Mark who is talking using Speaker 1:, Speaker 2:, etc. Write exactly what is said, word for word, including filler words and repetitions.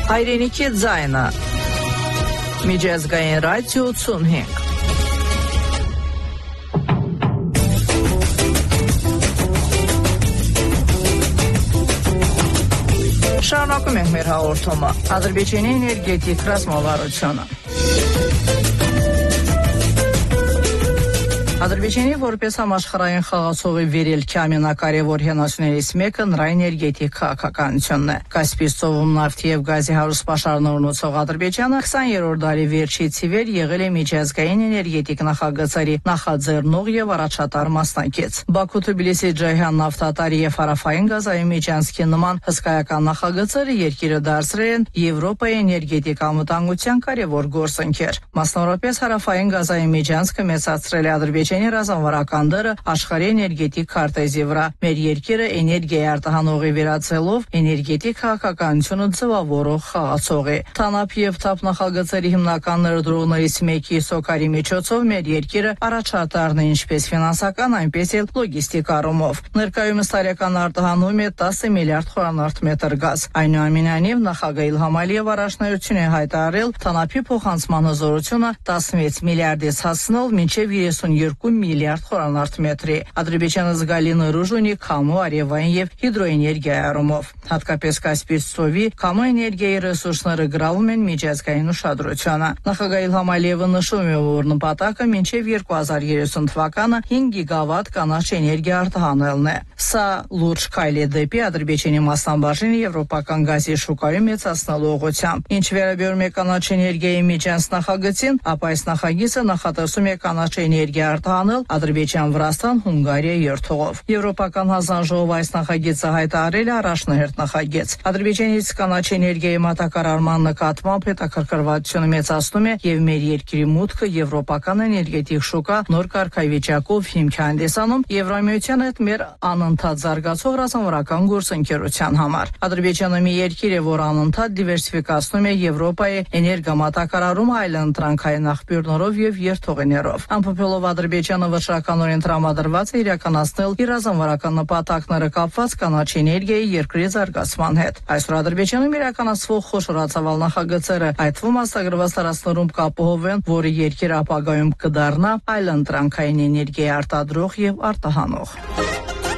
Speaker 1: Հայրենիքի ձայնը Միջազգային ռադիո ութսունհինգ Շարունակում ենք մեր հաղորդումը Ադրբեջանի էներգետիկ ռազմավարությունը Ադրբեջանի որպես համաշխարհային խաղացողի վերելքի ամենակարևոր հենասյուներից մեկը նրա էներգետիկ քաղաքականությունն է։ Կասպից ծովում նավթի եւ գազի հարուստ պաշարներ ունեցող Ադրբեջանը քսաներորդ դարի վերջից ի վեր եղել է միջազգային էներգետիկ նախագծերի նախաձեռնող եւ առաջատար մասնակից։ Բաքու-Թբիլիսի-Ջայհան նավթատարի եւ հարավային գազային միջանցքի նման հսկայական նախագծերը երկիրը դարձրել են Եվրոպայի էներգետիկ անվտանգության կարևոր գործընկեր։ Մասնավորապես հարավային գազային միջանցքը մեծացրել է Ադրբեջանի ռազմավարական դերը աշխարհի էներգետիկ քարտեզի վրա։ Մեր երկիրը էներգիայի արտահանողի վերածելով էներգետիկ քաղաքականությունը ձևավորող խաղացող է։ ԹԱՆԱՊ եւ ԹԱՊ նախագծերի հիմնական ներդրողներից մեկի Սոկարի միջոցով մեր երկիրը առաջատարն է ինչպես ֆինանսական, այնպես էլ լոգիստիկ առումով։ Ներկայումս տարեկան արտահանում է տասը միլիարդ խորանարդ մետր գազ։ Այնուամենայնիվ նախագահ Իլհամ Ալիև առաջնորդություն է հայտարարել ԹԱՆԱՊ-ի փոխանցման հզորությունը տասնվեց միլիարդից հասցնող մինչև երեսունյոթ միլիարդ խորանարդ մետրի։ Ադրբեջանը զգալի ներուժ ունի քամու, արևային եւ հիդրոէներգիայի առումով։ Հատկապես Կասպից ծովի քամու էներգիայի ռեսուրսները գրավում են միջազգային ուշադրությունը։ Նախագահ Իլհամ Ալիևը նշում է, որ նպատակը մինչև երկու հազար երեսուն թվականը հինգ գիգավատ կանաչ էներգիա արտահանելն է։ Սա լուրջ քայլ է դեպի Ադրբեջանի մասնաբաժինը եվրոպական գազի շուկայում մեծացնելու ուղղությամբ։ Ինչ վերաբերում է կանաչ էներգիայի միջանց նախագծին, ապա այս նախագիծը նախատեսում է կանաչ էներգիա արտահանել Ադրբեջան, Վրաստան, Հունգարիա երթուղով։ Եվրոպական հանձնաժողովը այս նախագիծը հայտարարել է առաջնահերթ նախագիծ։ Ադրբեջանից կանաչ էներգիայի մատակարարման նկատմամբ հետաքրքրվածությունը մեծացնում է եւ մեր երկրի մուտքը եվրոպական էներգետիկ շուկա նոր կարգավիճակով հիմք է հանդիսանում Եվրամիության հետ մեր անընդհատ զարգացող ռազմավարական գործընկերության համար։ Ադրբեջանը մի երկիր է, որ անընդհատ դիվերսիֆիկացնում է Եվրոպայի էներգամատակարարումը այլընտրանքային աղբյուրներով եւ երթուղիներով։ Ամփոփելով Ադրբեջանը վճռականորեն տրամադրված է իրականացնել իր ռազմավարական նպատակները կապված կանաչ էներգիայի երկրի զարգացման հետ։ Այսօր Ադրբեջանում իրականացվող խոշորացավալ նախագծերը այդ թվում աստագրված տարածքներում կապահով են, որը երկիրը ապագայում կդառնա այլընտրանքային էներգիայի արտադրող եւ արտահանող։